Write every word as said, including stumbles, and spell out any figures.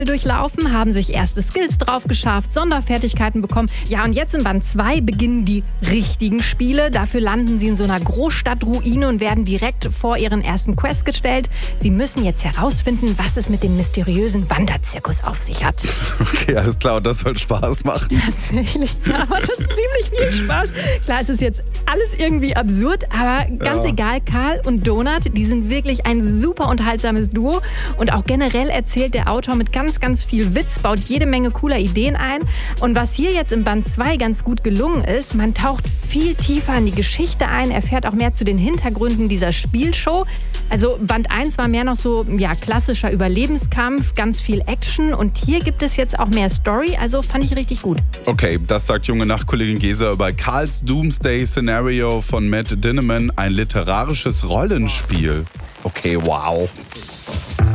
durchlaufen, haben sich erste Skills drauf geschafft, Sonderfertigkeiten bekommen. Ja, und jetzt in Band zwei beginnen die richtigen Spiele. Dafür landen sie in so einer Großstadtruine und werden direkt vor ihren ersten Quest gestellt. Sie müssen jetzt herausfinden, was es mit dem mysteriösen Wanderzirkus auf sich hat. Okay, alles klar. Und das soll Spaß machen. Tatsächlich, ja, aber das ist ziemlich viel Spaß. Klar, es ist jetzt alles irgendwie absurd, aber ganz Ja. egal, Karl und Donut, die sind wirklich ein super unterhaltsames Duo. Und auch generell erzählt der Autor mit ganz, ganz viel Witz, baut jede Menge cooler Ideen ein. Und was hier jetzt in Band zwei ganz gut gelungen ist, man taucht viel tiefer in die Geschichte ein, erfährt auch mehr zu den Hintergründen dieser Spielshow. Also Band eins war mehr noch so ja, klassischer Überlebenskampf, ganz viel Action. Und hier gibt es jetzt auch mehr Story, also fand ich richtig gut. Okay, das sagt junge Nachtkollegin Gesa über Karls Doomsday Scenario von Matt Dinneman, ein literarisches Rollenspiel. Okay, wow.